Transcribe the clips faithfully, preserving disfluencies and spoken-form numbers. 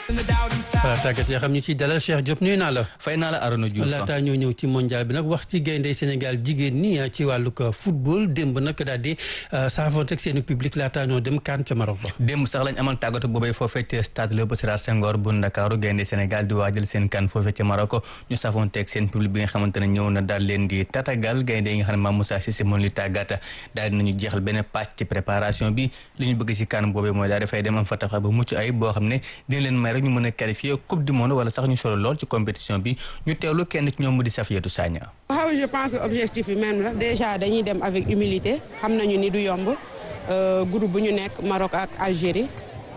voilà tàggat yoo xam ñu ci dalal Cheikh Diop nuyu naa la. fay naa la Arona Diouf laataa ñoo ñëw ci mondial bi nag wax ci gaynde Sénégal jigéen ñi ci wàllug football démb nag daal di saafoonte ak seen public laataa ñoo dem CAN ca Maroc ba. démb sax lañ amal tàggatu boobee foofee ca stade Léopold Sédar Senghor bu Ndakaaru gaynde Sénégal di waajal seen CAN foofee ca Maroc ñu saafoonte ak seen public bi nga xamante ne ñëw na daal leen di tatagal gaynde yi nga xam ne Mame Moussa Cissé moom li tàggata daal dinañu jeexal benn pàcc ci préparation bi li ñu bëgg ci CAN boobee mooy daal dafay dem am fa taxaw ba mucc ay boo xam ne dina leen may rek ñu mën a qualifier coupe du monde wala sax ñu solo lool ci compétition bi ñu teewlu kenn ci ñoom mu di Safiatou Sagna. waaw je pense que objectif yi même la déjà dañuy dem avec humilité xam nañu ni du yomb groupe bu ñu nekk Maroc ak Algérie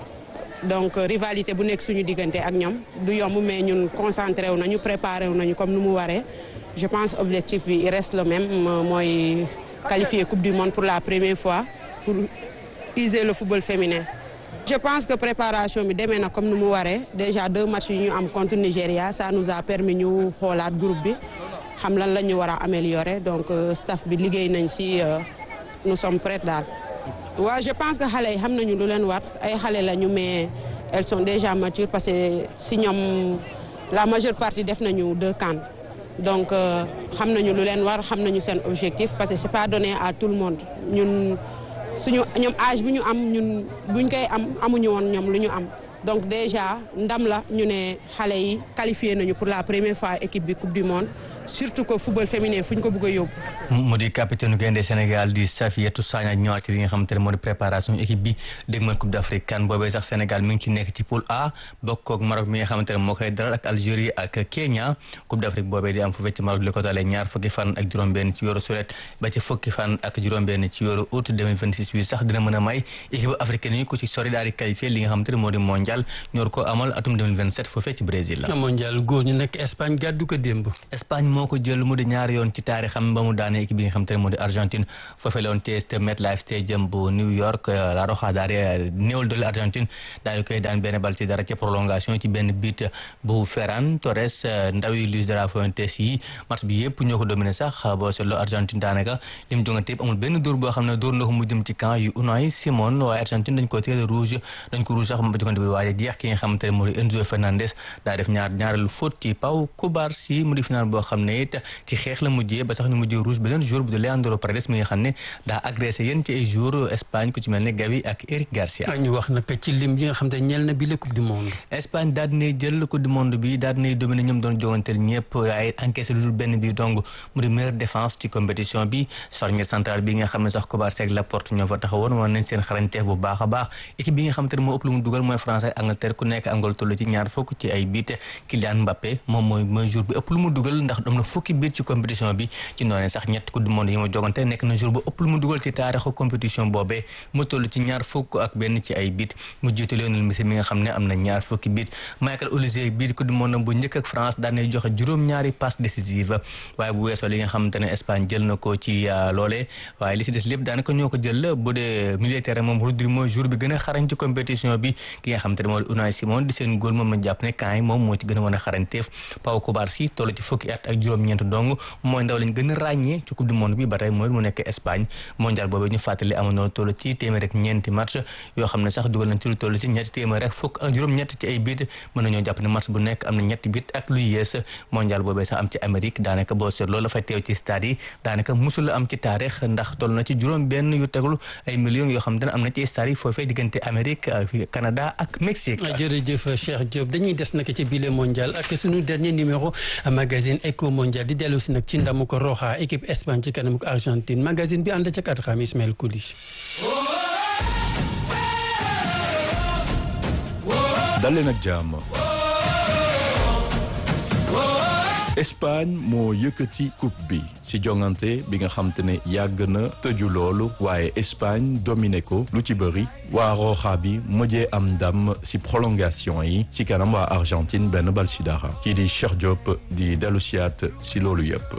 donc rivalité bu nekk suñu diggante ak ñoom du yomb mais ñun concentré wu nañu préparé wu nañu comme nu mu waree je pense objectif bi il reste le même mooy qualifier coupe du monde pour la première fois pour user le football féminin. Je pense que préparation bi demee na comme ni mu waree déjà deux matchs yu ñu am contre Nigéria ça nous a permis ñu xoolaat groupe bi xam lan la ñu war a améliorer donc staff bi liggéey nañ si nous sommes prêts daal. waaw je pense que xale yi xam nañu lu leen war ay xale la ñu mais elles sont déjà matures parce que si ñoom la majeure partie def nañu deux CAN donc xam nañu lu leen war xam nañu seen objectif parce que c'est pas donné à tout le monde ñun. suñu ñoom âge bi ñu am ñun buñ koy am amuñu woon ñoom lu ñu am donc déjà ndam la ñu ne xale yi qualifié nañu pour la première fois équipe bi coupe du monde surtout que football féminin fu ñu ko bëgg a yóbbu. mu di capitaine gaynde Sénégal di Safiatou Sagna ñëwaat ci li nga xamante ne moo di préparation équipe bi dégg man coupe d'Afrique CAN boobee sax Sénégal mi ngi ci nekk ci poule A bokk ak Maroc mi nga xamante ne moo koy dalal ak Algérie ak Kenya coupe d'Afrique boobee di am foofee ci Maroc li ko dalee ñaar fukki fan ak juróom-benn ci weeru sulet ba ci fukki fan ak juróom-benn ci weeru août deux mille vingt-six bi sax dina mën a may équipe africaine yi ku ci sori daal di qualifié li nga xamante ne moo di mondial ñor ko amal atum deux mille vingt-sept foofee ci Brésil la. mondial góor ñu nekk Espagne gàddu ko démb. Espagne moo ko jël mu di ñaari yoon ci taarixam ba mu daane équipe bi nga xamante ne moo di Argentine foofee la woon te MetLife Stadium bu New York La Roja daal di néewal doole Argentine daal di koy daan benn bal ci dara ci prolongation ci benn but bu Ferran Torres ndawi Luis de la Fuentes yi match bi yëpp ñoo ko dominé sax boo seetloo Argentine daanaka li mu jongante yëpp amul benn dóor boo xam ne dóor na ko mu jëm ci camp yu Unai Simon waaye Argentine dañ ko teel rouge dañ ko rouge sax ba jongante bi waaye jeex ki nga xamante ne moo di Enzo Fernandez daa def ñaar ñaareelu faute ci Pau Cubarsí mu di final boo xam ne it ci xeex la mujjee ba sax ñu mujjee rouge beneen jour bu de Leandro Paredes mi nga xam ne daa agressé yéen ci ay joueurs Espagne ku ci mel ne Gavi ak Eric Garcia. ñu wax nag ci lim yi nga xam ne ñeel na bi la coupe du monde. Espagne daal dinay jël coupe du monde bi daal dinay dominé ñoom doon joganteel ñëpp waaye encaissé lu dul benn bi dong mu di meilleure défense ci compétition bi charnière centrale bi nga xam ne sax Cubarsí ak Laporte ñoo fa taxawoon war nañ seen xarañteef bu baax a baax équipe bi nga xam te ne moo ëpp lu mu dugal mooy France ak Angleterre ku nekk Angola toll ci ñaar fukk ci ay biit Kylian Mbappé moom mooy mooy jour bi ëpp lu mu dugal ndax am na fukki biit ci compétition bi ci noonu sax ñett coupe du monde yi ma jogante nekk na jour bu ëpp lu mu dugal ci taarixu compétition boobee mu toll ci ñaar fukk ak benn ci ay bit mu jiitu Lionel Messi mi nga xam ne am na ñaar fukki bit Michael Olise biit coupe du monde bu njëkk ak France daan nay joxe juróom-ñaari passe décisive waaye bu weesoo li nga xamante ne Espagne jël na ko ci loolee waaye li si des lépp daanaka ñoo ko jël bu dee militaire moom Rodri mooy jour bi gën a xarañ ci compétition bi ki nga xamante ne moo di Unai Simon di seen góol moom na jàpp ne camp yi moom moo ci gën a mën a xarañteef Pau Cubarsí toll ci fukki at ak juróom-ñeent dong mooy ndaw lañ gën a ràññee ci coupe du monde bi ba tey mooy mu nekk Espagne mondial boobu ñu fàttali amoon na toll ci téeméer rek ñeenti match yoo xam ne sax dugal nañ ci lu toll ci ñetti téeméer rek fukk ak juróom-ñett ci ay bit mën nañoo jàpp ne match bu nekk am na ñetti bit ak luy yees mondial boobee sax am ci Amérique daanaka boo seet loolu dafay teew ci stade yi daanaka musul am ci taarix ndax toll na ci juróom benn yu teglu ay millions yoo xam ne am na ci stade yi foofee diggante Amérique Canada ak Mexique. jërëjëf Cheikh Diop dañuy des nag ci bile mondial ak suñu dernier numéro magazine Eco Mondial di dellu si nag ci ndamu ko Roja équipe Espagne ci kanam ak Argentine magazine bi ànd ca kat xam Ismaël Koulish. dalee nag jàmm. Espagne moo yëkkati coupe bi ci jongante bi nga xam te ne yàgg na tëju loolu waaye Espagne dominé ko lu ci bëri waa Roja bi mujjee am ndam ci prolongation yi ci kanam waa Argentine benn bal ci dara kii di Cheikh Diop di dellu siyaat ci loolu yëpp.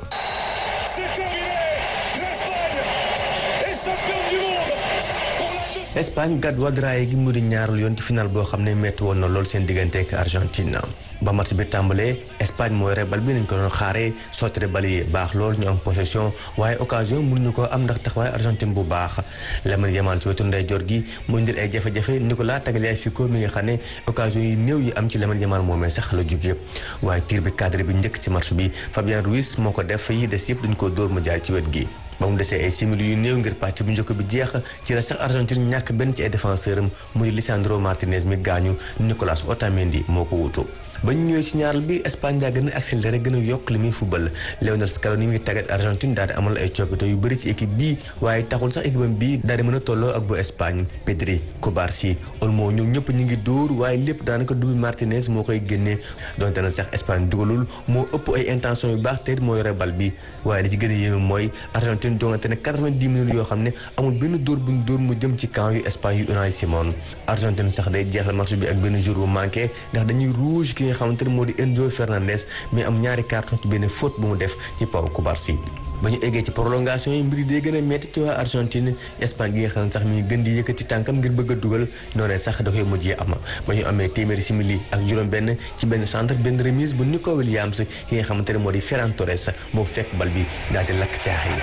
Espagne gàddu wadraaye gi mu di ñaarul yoon ci final boo xam ne métti woon na lool seen diggante ak Argentine ba match bi tàmbalee Espagne mooy rebal bi nañ ko doon xaaree sotti bal yi baax lool ñu am possession waaye occasion mënuñu ko am ndax taxawaay Argentine bu baax Lamine Yamal ci wetu ndeyjoor gi mu indil ay jafe-jafe Nicolas Tagliafico mi nga xam ne occasion yi néew yi am ci Lamine Yamal moomee sax la jóge waaye tir bi cadre bi njëkk ci match bi Fabian Ruiz moo ko def yi des yëpp dañ ko dóor mu jaar ci wet gi ba mu desee ay simili yu néew ngir pàcc bu njëkk bi jeex ci la sax Argentine ñàkk benn ci ay défenseur am muy Lisandro Martinez mi gaañu Nicolas Otamendi moo ko wutu ba ñu ñëwee ci ñaaral bi Espagne daa gën a accéléré gën a yokk li muy football Lionel Scaloni mi ngi tàggat Argentine daal di amal ay coppite yu bëri ci équipe bii waaye taxul sax équipe am bii daal di mën a tolloo ak bu Espagne Pedri Cubarsí Olmo ñoom ñëpp ñu ngi dóor waaye lépp daanaka dubi Martinez moo koy génnee donte na sax Espagne dugalul moo ëpp ay intention yu baax te moo yore bal bi waaye li ci gën a yéeme mooy Argentine jongante ne quatre-vingt-dix minutes yoo xam ne amul benn dóor bu ñu dóor mu jëm ci camp yu Espagne yu Unai Simón Argentine sax day jeexal match bi ak benn jour bu manqué ndax dañuy rouge nga xamante ne moo di Enzo Fernandez mais am ñaari carton ci benn faute bu mu def ci Pau Cubarsí ba ñu eggee ci prolongation yi mbir yi day gën a metti ci waa Argentine Espagne gi nga xam ne sax mi ngi gën di yëkkati tànkam ngir bëgg a dugal noonee sax da koy mujjee am ba ñu amee téeméeri simili ak juróom-benn ci benn centre benn remise bu Nico Williams ki nga xamante ne moo di Ferran Torres moo fekk bal bi daal di lakk caax yi.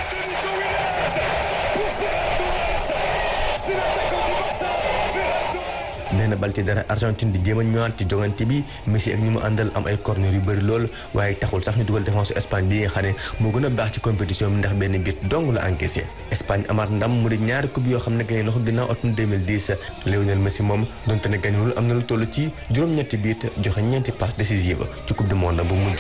nee na bal ci dara Argentine di jéem a ñëwaat ci jogante bi Messi ak ñi mu àndal am ay corner yu bëri lool waaye taxul sax ñu dugal défense Espagne bi nga xam ne moo gën a baax ci compétition bi ndax benn bit dong la encaissé Espagne amaat ndam mu di ñaari coupe yoo xam ne gañe na ko ginnaaw atum deux mille dix Lionel Messi moom donte ne gañewul am na lu toll ci juróom-ñetti biit joxe ñeenti passe décisive ci coupe du monde bu mujj.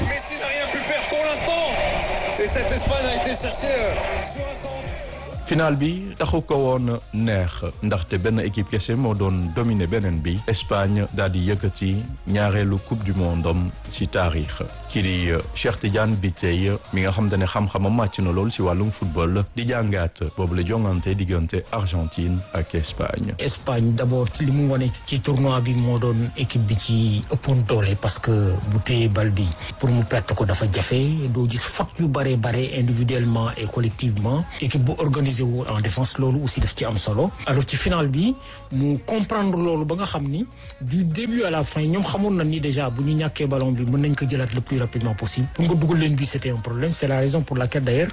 final bi taxu ko woon neex ndaxte benn équipe kese moo doon dominé beneen bi Espagne daal di yëkkati ñaareelu coupe du monde am ci taarix kii di Cheikh Tidiane Bitèye mi nga xam ne xam-xamam màcc na lool ci wàllum football di jàngaat boobu la jongante diggante Argentine ak Espagne. Espagne d'abord ci li mu wane ci tournoi bi moo doon équipe bi ci ëppoon doole parce que bu téye bal bi pour mu perte ko dafa jafe doo gis faute yu bare bare individuellement et collectivement équipe bu organisé en défense loolu aussi daf ci am solo alors ci final bi mu comprendre loolu ba nga xam ni du début à la fin ñoom xamoon na ni déjà bu ñu ñàkkee ballon bi mën nañ ko jëlaat le plus rapidement possible pour nga dugal leen bi c'était un problème c'est la raison pour laquelle d'ailleurs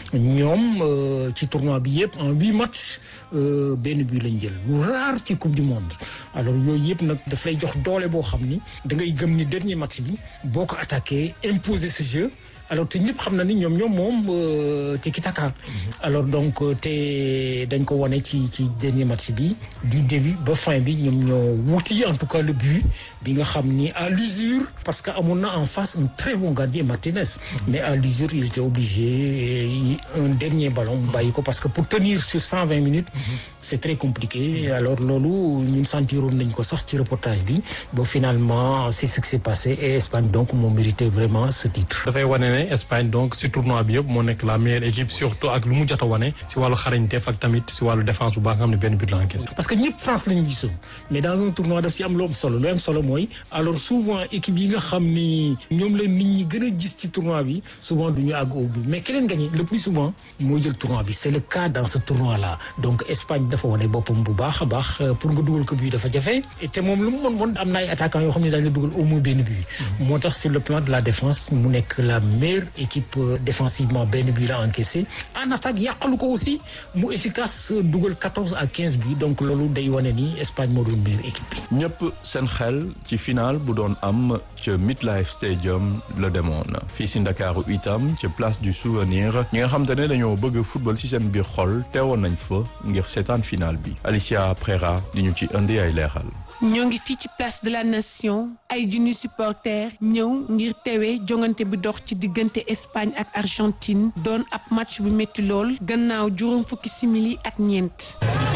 ñoom ci tournoi bi yëpp en huit matchs benn but lañ jël lu rare ci coupe du monde alors yooyu yëpp nag daf lay jox doole boo xam ni da ngay gëm ni dernier match bi boo ko attaqué imposer ce jeu alors te ñëpp xam na ni ñoom ñoom moom tiki taka alors donc te dañ ko wane ci ci dernier match bi du début ba fin bi ñoom ñoo wuti en tout cas le but bi nga xam ni à l'usure parce que amoon na en face un très bon gardien Martinez mais à l'usure il était obligé un dernier ballon mu bàyyi ko parce que pour tenir sur cent vingt minutes c'est très compliqué alors loolu ñun sentiroon nañ ko sax ci reportage bi ba finalement c'est ce qui s'est passé et Espagne donc moo mérité vraiment ce titre. dafay wane ne Espagne donc ci tournoi bi yëpp moo nekk la meilleure équipe surtout ak lu mu jot a wane ci wàllu xarañteef ak tamit ci wàllu défense bu baax nga xam ne benn but la encaissé. parce que ñëpp France lañu gisoon mais dans un tournoi daf ci am lu am solo lu am solo mooy alors souvent équipe yi nga xam ni ñoom la nit ñi gën a gis ci tournoi bi souvent du ñu àgg au but mais keneen gagné le plus souvent mooy jël tournoi bi c'est le cas dans ce tournoi là donc Espagne dafa wane boppam bu baax a baax pour nga dugal ko but dafa jafe te moom lu mu mën mën am na ay attaquants yoo xam ne dañ la dugal au moins benn but moo tax sur le plan de la défense mu nekk la meilleure équipe défensivement benn but la encaissé en attaque yàqalu ko aussi mu efficace dugal quatorze à quinze bi donc loolu day wane ni Espagne moo doon meilleure équipe bi. ñëpp seen xel ci final bu doon am ca MetLife Stadium la demoon fii si Ndakaaru itam ca place du souvenir ñi nga xam te ne dañoo bëgg football si seen biir xol teewoon nañ fa ngir seetaan final bi Alicia Prera di ñu ci indi ay leeral. ñoo ngi fii ci place de la nation ay junni supporters ñëw ngir teewee jongante bi dox ci diggante Espagne ak Argentine doon ab match bu métti lool gannaaw juróom fukki simili ak ñeent.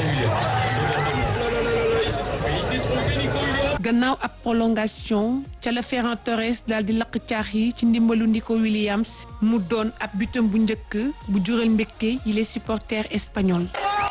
gannaaw ab prolongation ca la Ferran Torres daal di lakk caax yi ci ndimbalu Nico Williams mu doon ab butam bu njëkk bu jural mbégte yi les supporters espagnols.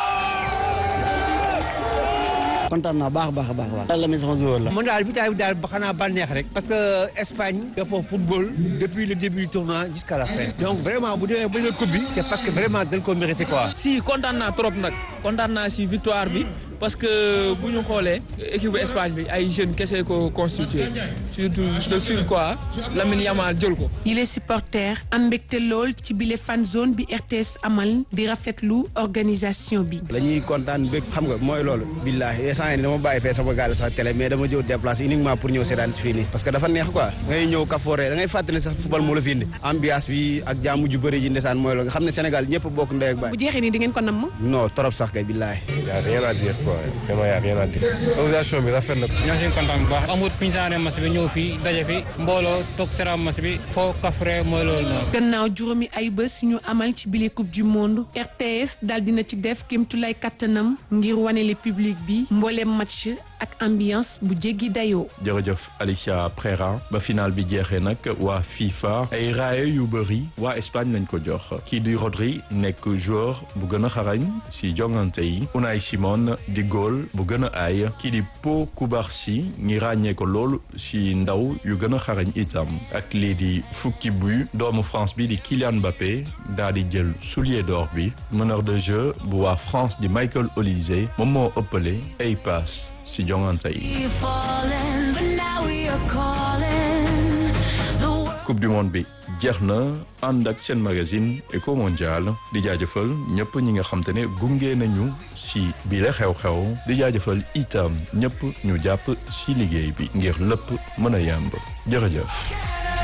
kontaan naa baax baax baax baax. yàlla mi sama joueur la. man daal bi daal bi daal ba xanaa bànneex rek. parce que Espagne dafa football depuis le début du tournoi jusqu'à la fin. donc vraiment bu demee ba jël coupe bi c'est parce que vraiment dañ ko mérité quoi. si kontaan naa trop nag kontaan naa si victoire bi parce que bu ñu xoolee équipe bu Espagne bi ay jeunes kese ko constitué surtout de sur quoi Lamine Yamal jël ko. yi les supporters am mbégte lool ci bile fan zone bi R T S amal di rafetlu organisation bi. la ñuy kontaan bëgg xam nga mooy loolu. billaahi instant yii dama bàyyi fee sama gaal sax télé mais dama jëw déplacé uniquement pour ñëw seetaan si fii nii parce que dafa neex quoi ngay ñëw kafoore da ngay fàttali sax football moo la fi indi ambiance bi ak jaamu ju bëri ji ndesaan mooy loolu nga xam ne Sénégal ñëpp bokk ndey ak baay. bu jeexee nii di ngeen ko namm. non trop sax kay billaahi. y a rien à dire quoi vraiment y a rien à dire. organisation bi rafet na. ñoo ngi kontaan bu baax amut fi ñu saanee match bi ñëw fii daje fi mbooloo toog seetaan match bi foo kafre mooy loolu noonu. gannaaw juróomi ay bés ñu amal ci bile coupe du monde R T S daal dina ci def kéemtulaay kattanam ngir wane le public bi mbooleem match ak ambiance bu jéggi dayoo. jërëjëf Alicia Prera ba final bi jeexee nag waa FIFA ay raaye yu bëri waa Espagne lañ ko jox kii di Rodri nekk joueur bu gën a xarañ si jongante yi Unai Simon di góol bu gën a aay kii di Pau Cubarsí ñi ràññee ko loolu si ndaw yu gën a xarañ itam ak lii di fukki buy doomu France bi di Kylian Mbappé daal di jël soulier d'or bi meneur de jeu bu waa France di Michael Olise moom moo ëppale ay passe si jongante yi. coupe du monde bi jeex na ànd ak seen magazine Eco Mondial di jaajëfal ñëpp ñi nga xam te ne gunge nañu si bile xew-xew di jaajëfal itam ñëpp ñu jàpp si liggéey bi ngir lépp mën a yemb jërëjëf.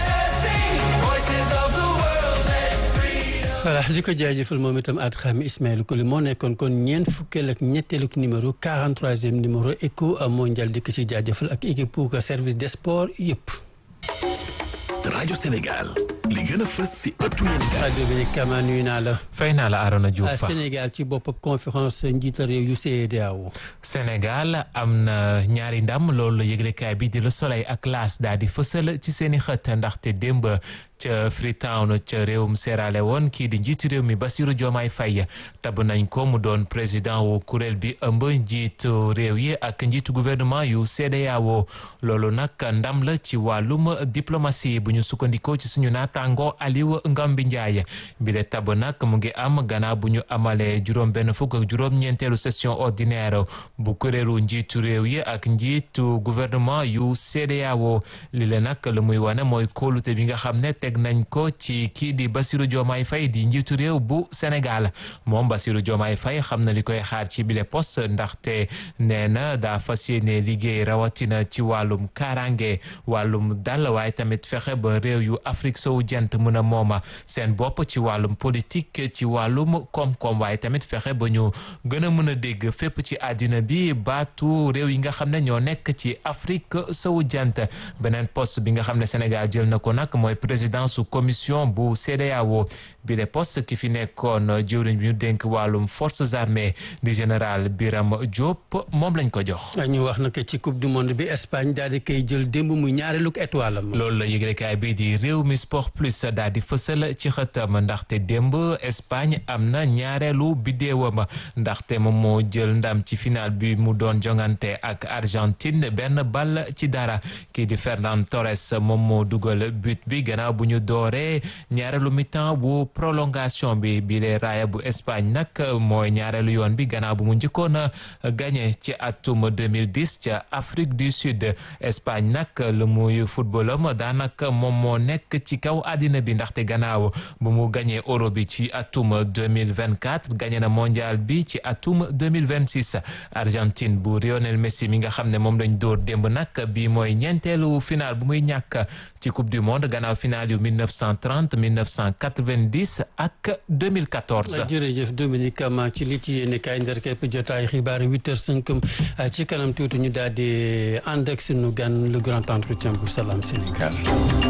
voilà di ko jaajëfal moom itam Adxaami Ismaël Koli moo nekkoon kon ñeent fukkeel ak ñetteelu numéro quarante-troisième numéro Eco Mondial di ko si jaajëfal ak équipe pour service des sports yëpp. rajo Sénégal li gën a fës si ëttu yéen rajo bi Kama nuyu naa la. fay naa la Arona Diouf fa Sénégal ci bopp conférence njiital réew yu C E D A O. Sénégal am na ñaari ndam loolu la yëglekaay bi di Le Soleil ak L'As daal di fësal ci seen i xët ndaxte démb ca Freetown ca réewum Sierra Leone kii di njiitu réew mi Bassirou Diomaye Faye tab nañ ko mu doon président wu kuréel bi ëmb njiitu réew yi ak njiitu gouvernement yu C E D A O loolu nag ndam la ci wàllum diplomatie bu ñu sukkandikoo ci suñu naataango Aliou Ngambi Ndiaye bi le tab nag mu ngi am gannaaw bu ñu amalee juróom benn fukk ak juróom ñeenteelu session ordinaire bu kuréelu njiitu réew yi ak njiitu gouvernement yu C E D A O li le nag lu muy wane mooy kóolute bi nga xam ne teg nañ ko ci kii di Bassirou Diomaye Faye di njiitu réew bu Sénégal moom Bassirou Diomaye Faye xam na li koy xaar ci bile poste ndaxte nee na daa fas yéene liggéey rawatina ci wàllum kaaraange wàllum dal waaye tamit fexe ba réew yu Afrique sowu jant mën a mooma seen bopp ci wàllum politique ci wàllum koom-koom waaye tamit fexe ba ñu gën a mën a dégg fépp ci àddina bi baatu réew yi nga xam ne ñoo nekk ci Afrique sowu jant beneen poste bi nga xam ne Sénégal jël na ko nag mooy président su commission bu C E D A O bi le poste ki fi nekkoon jëwriñ bi ñu dénk wàllum forces armées di général Biram Diop moom lañ ko jox. ñu wax nag ci coupe du monde bi Espagne daal di koy jël démb muy ñaareelu étoile am. loolu la yëglekaay bi di réew mi sport plus daal di fësal ci xëtam ndaxte démb Espagne am na ñaareelu bidéewam ndaxte moom moo jël ndam ci final bi mu doon jongante ak Argentine benn bal ci dara kii di Ferran Torres moom moo dugal but bi gannaaw bu ñu dooree ñaareelu mi-temps bu prolongation bi bi le raaya bu Espagne nag mooy ñaareelu yoon bi gannaaw bu mu njëkkoon a gagné ci atum deux mille dix ca Afrique du Sud Espagne nag lu muy footballam daanaka moom moo nekk ci kaw àddina bi ndaxte gannaaw bu mu gagné euro bi ci atum deux mille vingt-quatre gagné na mondial bi ci atum deux mille vingt-six Argentine bu Lionel Messi mi nga xam ne moom lañ dóor démb nag bi mooy ñeenteelu final bu muy ñàkk ci coupe du monde gannaaw final yu mille neuf cent trente mille neuf cent quatre-vingt-dix ak deux mille quatorze. jërëjëf Dominique Kama ci li ci yéene kaay ndar képp jotaay xibaar huit heures cinq ci kanam tuuti ñu daal di ànd ak sunu gan le grand entretien bu Salam Sénégal.